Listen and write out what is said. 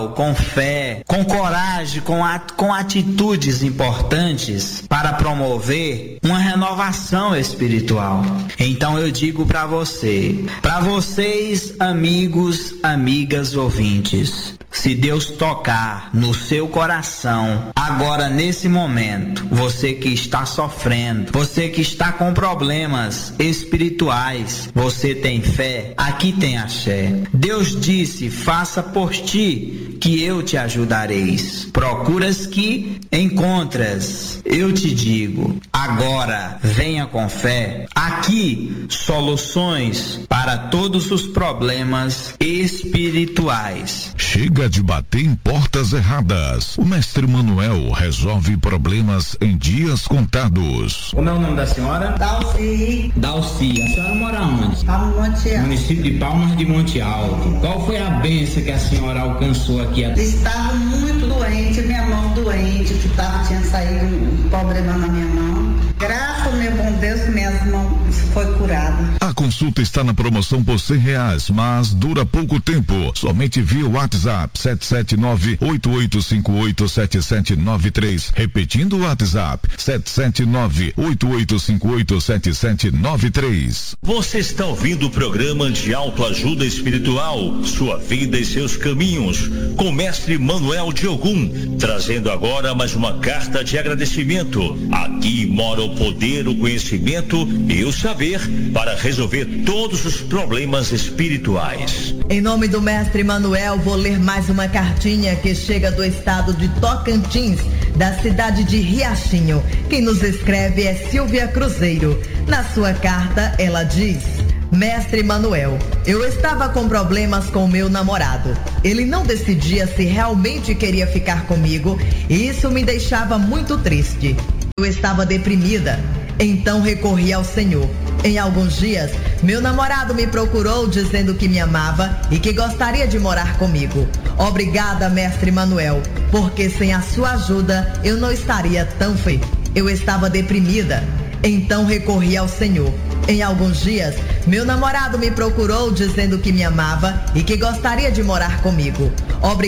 com fé, com coragem, com atitudes importantes para promover uma renovação espiritual. Então eu digo para vocês, amigos, amigas, ouvintes, se Deus tocar no seu coração, agora nesse momento, você que está sofrendo, você que está com problemas espirituais, você tem fé, aqui tem axé. Deus disse: faça por ti, que eu te ajudareis. Procuras que encontras. Eu te digo, agora venha com fé. Aqui, soluções para todos os problemas espirituais. Chega de bater em portas erradas. O mestre Manuel resolve problemas em dias contados. Como é o nome da senhora? Dalci. Dalci. A senhora mora onde? Monte Alto. Município de Palmas de Monte Alto. Qual foi a bênção que a senhora alcançou aqui? Estava muito doente, minha mão doente, tinha saído um problema na minha mão. Graças ao meu bom Deus, minhas mãos foi curada. A consulta está na promoção por R$100, mas dura pouco tempo. Somente via WhatsApp 779-8858-7793. Repetindo o WhatsApp 779-8858-7793. Você está ouvindo o programa de autoajuda espiritual, sua vida e seus caminhos, com mestre Manuel de Ogum, trazendo agora mais uma carta de agradecimento. Aqui mora o poder, o conhecimento e o saber para resolver todos os problemas espirituais. Em nome do mestre Manuel, vou ler mais uma cartinha que chega do estado de Tocantins, da cidade de Riachinho. Quem nos escreve é Silvia Cruzeiro. Na sua carta, ela diz: Mestre Manuel, eu estava com problemas com o meu namorado. Ele não decidia se realmente queria ficar comigo e isso me deixava muito triste. Eu estava deprimida, então recorri ao Senhor. Em alguns dias, meu namorado me procurou dizendo que me amava e que gostaria de morar comigo. Obrigada, mestre Manuel, porque sem a sua ajuda eu não estaria tão feliz. Eu estava deprimida, então recorri ao Senhor. Em alguns dias, meu namorado me procurou dizendo que me amava e que gostaria de morar comigo.